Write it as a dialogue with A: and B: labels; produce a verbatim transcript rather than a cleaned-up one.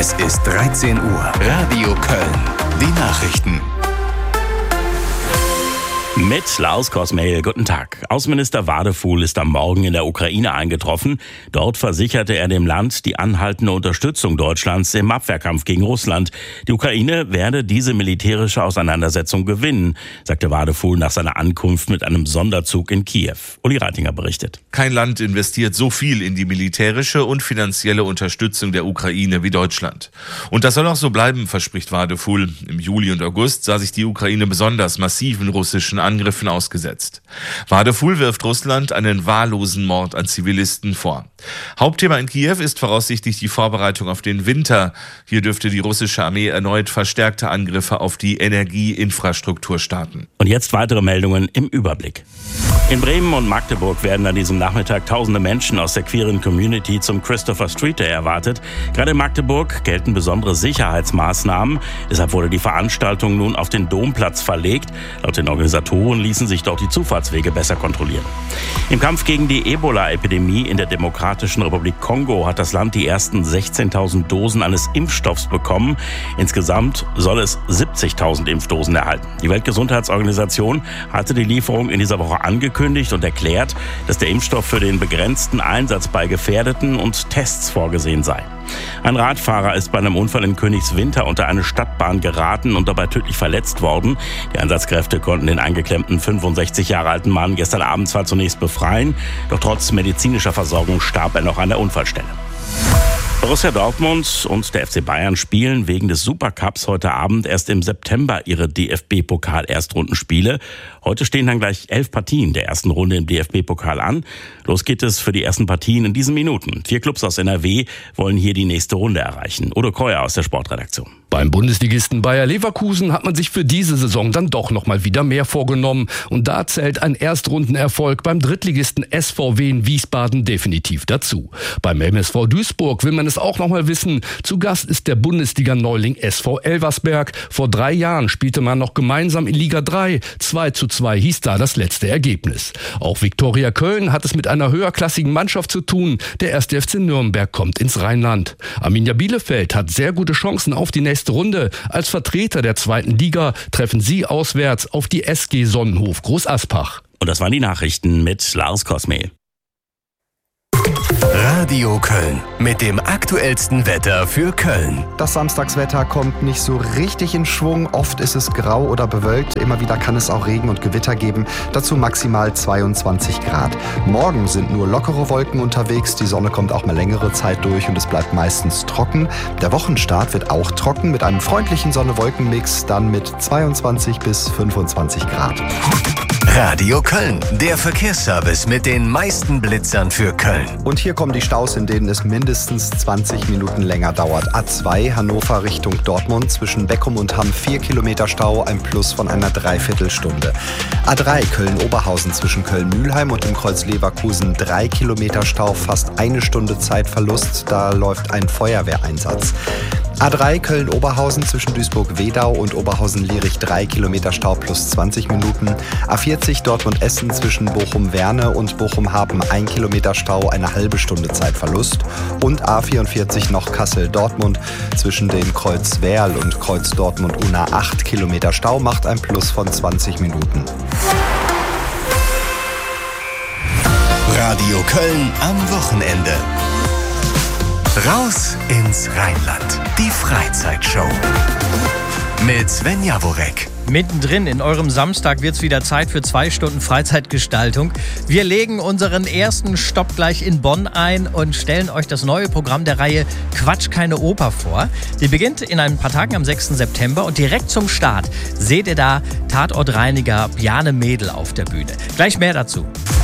A: Es ist dreizehn Uhr. Radio Köln. Die Nachrichten.
B: Mit Lars Kosmehl, guten Tag. Außenminister Wadefuhl ist am Morgen in der Ukraine eingetroffen. Dort versicherte er dem Land die anhaltende Unterstützung Deutschlands im Abwehrkampf gegen Russland. Die Ukraine werde diese militärische Auseinandersetzung gewinnen, sagte Wadefuhl nach seiner Ankunft mit einem Sonderzug in Kiew. Uli Reitinger berichtet.
C: Kein Land investiert so viel in die militärische und finanzielle Unterstützung der Ukraine wie Deutschland. Und das soll auch so bleiben, verspricht Wadefuhl. Im Juli und August sah sich die Ukraine besonders massiven russischen Angriffen ausgesetzt. Wadefuhl wirft Russland einen wahllosen Mord an Zivilisten vor. Hauptthema in Kiew ist voraussichtlich die Vorbereitung auf den Winter. Hier dürfte die russische Armee erneut verstärkte Angriffe auf die Energieinfrastruktur starten.
B: Und jetzt weitere Meldungen im Überblick. In Bremen und Magdeburg werden an diesem Nachmittag tausende Menschen aus der queeren Community zum Christopher Street Day erwartet. Gerade in Magdeburg gelten besondere Sicherheitsmaßnahmen. Deshalb wurde die Veranstaltung nun auf den Domplatz verlegt. Laut den Organisatoren ließen sich dort die Zufahrtswege besser kontrollieren. Im Kampf gegen die Ebola-Epidemie in der Demokratischen Republik Kongo hat das Land die ersten sechzehntausend Dosen eines Impfstoffs bekommen. Insgesamt soll es siebzigtausend Impfdosen erhalten. Die Weltgesundheitsorganisation hatte die Lieferung in dieser Woche angekündigt und erklärt, dass der Impfstoff für den begrenzten Einsatz bei Gefährdeten und Tests vorgesehen sei. Ein Radfahrer ist bei einem Unfall in Königswinter unter eine Stadtbahn geraten und dabei tödlich verletzt worden. Die Einsatzkräfte konnten den eingeklemmten fünfundsechzig Jahre alten Mann gestern Abend zwar zunächst befreien, doch trotz medizinischer Versorgung starb er noch an der Unfallstelle. Borussia Dortmund und der F C Bayern spielen wegen des Supercups heute Abend erst im September ihre D F B-Pokal-Erstrundenspiele. Heute stehen dann gleich elf Partien der ersten Runde im D F B-Pokal an. Los geht es für die ersten Partien in diesen Minuten. Vier Clubs aus N R W wollen hier die nächste Runde erreichen. Udo Keuer aus der Sportredaktion.
D: Beim Bundesligisten Bayer Leverkusen hat man sich für diese Saison dann doch noch mal wieder mehr vorgenommen. Und da zählt ein Erstrundenerfolg beim Drittligisten S V W in Wiesbaden definitiv dazu. Beim M S V Duisburg will man es auch noch mal wissen. Zu Gast ist der Bundesliga-Neuling S V Elversberg. Vor drei Jahren spielte man noch gemeinsam in Liga drei. zwei zu zwei hieß da das letzte Ergebnis. Auch Viktoria Köln hat es mit einer höherklassigen Mannschaft zu tun. Der erste F C Nürnberg kommt ins Rheinland. Arminia Bielefeld hat sehr gute Chancen auf die nächste Runde. Als Vertreter der zweiten Liga treffen sie auswärts auf die S G Sonnenhof Großaspach.
B: Und das waren die Nachrichten mit Lars Kosmehl.
A: Radio Köln mit dem aktuellsten Wetter für Köln.
E: Das Samstagswetter kommt nicht so richtig in Schwung. Oft ist es grau oder bewölkt. Immer wieder kann es auch Regen und Gewitter geben. Dazu maximal zweiundzwanzig Grad. Morgen sind nur lockere Wolken unterwegs. Die Sonne kommt auch mal längere Zeit durch und es bleibt meistens trocken. Der Wochenstart wird auch trocken mit einem freundlichen Sonne-Wolken-Mix. Dann mit zweiundzwanzig bis fünfundzwanzig Grad.
A: Radio Köln, der Verkehrsservice mit den meisten Blitzern für Köln.
E: Und hier kommen die Staus, in denen es mindestens zwanzig Minuten länger dauert. A zwei Hannover Richtung Dortmund, zwischen Beckum und Hamm vier Kilometer Stau, ein Plus von einer Dreiviertelstunde. A drei Köln-Oberhausen zwischen Köln-Mühlheim und dem Kreuz Leverkusen drei Kilometer Stau, fast eine Stunde Zeitverlust, da läuft ein Feuerwehreinsatz. A drei Köln-Oberhausen zwischen Duisburg-Wedau und Oberhausen-Lierich drei Kilometer Stau plus zwanzig Minuten. A vierzig Dortmund-Essen zwischen Bochum-Werne und Bochum-Haben ein Kilometer Stau, eine halbe Stunde Zeitverlust. Und A vierundvierzig noch Kassel-Dortmund zwischen dem Kreuz Werl und Kreuz Dortmund-Unna acht Kilometer Stau, macht ein Plus von zwanzig Minuten.
A: Radio Köln am Wochenende. Raus ins Rheinland. Die Freizeitshow. Mit Sven Jaworek.
F: Mittendrin in eurem Samstag wird's wieder Zeit für zwei Stunden Freizeitgestaltung. Wir legen unseren ersten Stopp gleich in Bonn ein und stellen euch das neue Programm der Reihe Quatsch, keine Oper vor. Die beginnt in ein paar Tagen am sechsten September und direkt zum Start seht ihr da Tatortreiniger Bjarne Mädel auf der Bühne. Gleich mehr dazu.